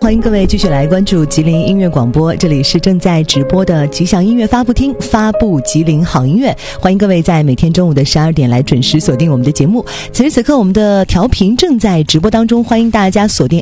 欢迎各位继续来关注吉林音乐广播，这里是正在直播的吉祥音乐发布厅，发布吉林好音乐。欢迎各位在每天中午的12点来准时锁定我们的节目。此时此刻我们的调频正在直播当中，欢迎大家锁定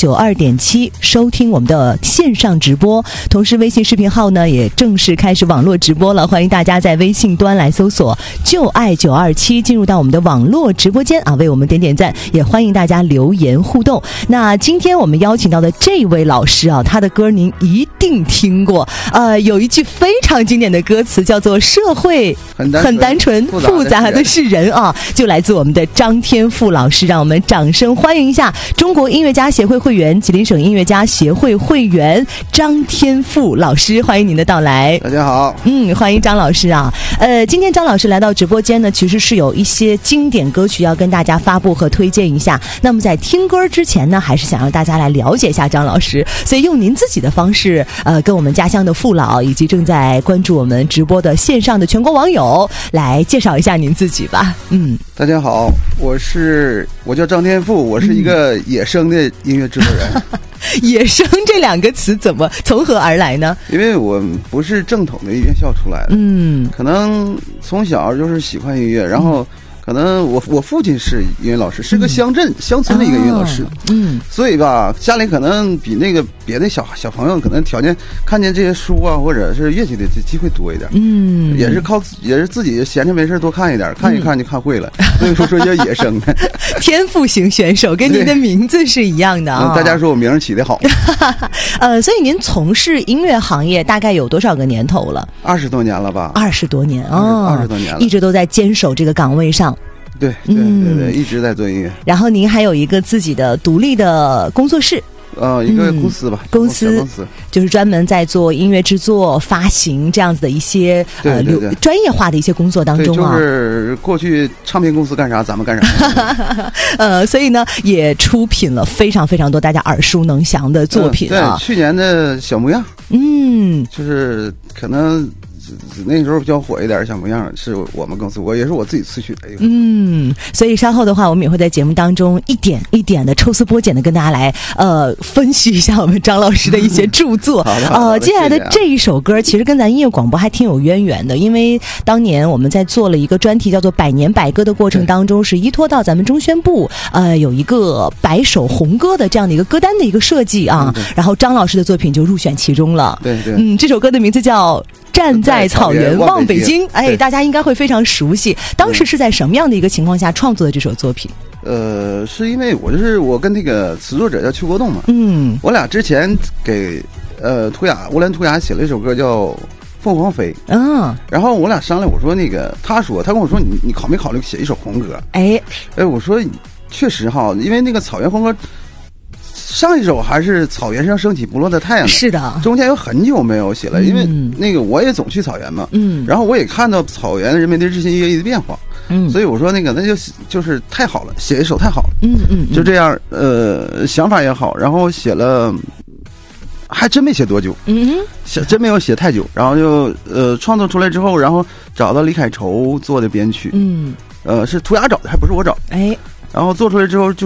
FM92.7 收听我们的线上直播。同时微信视频号呢也正式开始网络直播了，欢迎大家在微信端来搜索就爱927进入到我们的网络直播间啊，为我们点点赞，也欢迎大家留言互动。那今天我们邀请到的这位老师啊，他的歌您一定听过，有一句非常经典的歌词叫做社会很单纯复杂的是人啊，就来自我们的张天赋老师，让我们掌声欢迎一下中国音乐家协会会员、吉林省音乐家协会会员张天赋老师，欢迎您的到来。 大家好。 欢迎张老师啊。今天张老师来到直播间呢，其实是有一些经典歌曲要跟大家发布和推荐一下。那么在听歌之前呢，还是想让大家来了解一下张老师，所以用您自己的方式跟我们家乡的父老以及正在关注我们直播的线上的全国网友来介绍一下您自己吧。 大家好，我叫张天赋，我是一个野生的音乐制作人。 野生这两个词怎么从何而来呢？ 因为我不是正统的院校出来的，可能从小就是喜欢音乐，然后可能我父亲是音乐老师，是个乡村的一个音乐老师，所以吧，家里可能比那个别的小朋友可能条件看见这些书啊或者是乐器的机会多一点，也是自己闲着没事多看一点，看一看就看会了，所以说叫野生的天赋型选手，跟您的名字是一样的啊。 大家说我名儿起得好。 所以您从事音乐行业大概有多少个年头了 ？20多年了吧 ？20多年啊，20 多年了， 一直都在坚守这个岗位上。 对，一直在做音乐。 然后您还有一个自己的独立的工作室。 一个公司吧， 公司就是专门在做音乐制作、发行这样子的一些专业化的一些工作当中啊。 就是过去唱片公司干啥，咱们干啥。 所以呢，也出品了非常非常多大家耳熟能详的作品啊。 对，去年的小模样，就是可能那时候比较火一点，小模样是我们公司，也是我自己词曲的一个。 所以稍后的话，我们也会在节目当中一点一点的抽丝剥茧的跟大家来分析一下我们张老师的一些著作。接下来的这一首歌其实跟咱音乐广播还挺有渊源的，因为当年我们在做了一个专题叫做百年百歌的过程当中，是依托到咱们中宣部有一个百首红歌的这样的一个歌单的一个设计啊，然后张老师的作品就入选其中了。 对， 这首歌的名字叫站在草原望北京，大家应该会非常熟悉。当时是在什么样的一个情况下创作的这首作品？ 是因为我跟那个词作者叫邱国栋嘛，我俩之前给乌兰图雅写了一首歌叫《凤凰飞》，然后我俩商量，我说那个他跟我说你考没考虑写一首红歌？我说确实哈，因为那个草原红歌。上一首还是草原上升起不落的太阳， 是的， 中间有很久没有写了，因为那个我也总去草原嘛，然后我也看到草原人民的日新月异的变化，所以我说那就是太好了，写一首太好了，就这样，想法也好，然后写了，还真没写多久，真没有写太久，然后就创作出来之后，然后找到李凯筹做的编曲，是涂鸦找的，还不是我找，然后做出来之后就是。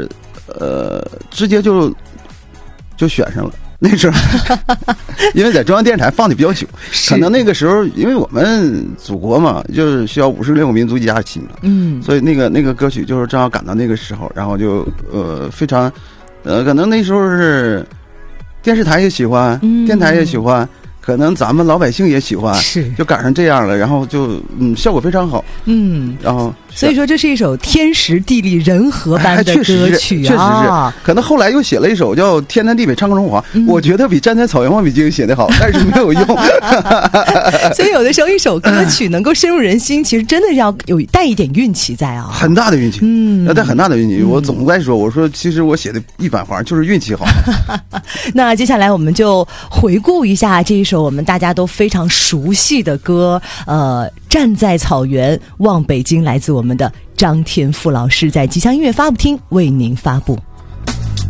直接就选上了。那时候，因为在中央电视台放的比较久，可能那个时候，因为我们祖国嘛，就是需要56个民族一家亲嘛，所以那个歌曲就是正好赶到那个时候，然后就非常，可能那时候是电视台也喜欢，电台也喜欢。可能咱们老百姓也喜欢，就赶上这样了，然后就效果非常好，然后所以说这是一首天时地利人和般的歌曲啊， 确实是。可能后来又写了一首叫《天南地北唱歌中华》，我觉得比《站在草原望北京》写得好，但是没有用。 所以有的时候一首歌曲能够深入人心，其实真的要带一点运气在啊， 很大的运气，要带很大的运气。我总在说，我说其实我写的一板花就是运气好。 那接下来我们就回顾一下这一首我们大家都非常熟悉的歌，站在草原望北京，来自我们的张天赋老师在吉祥音乐发布厅为您发布。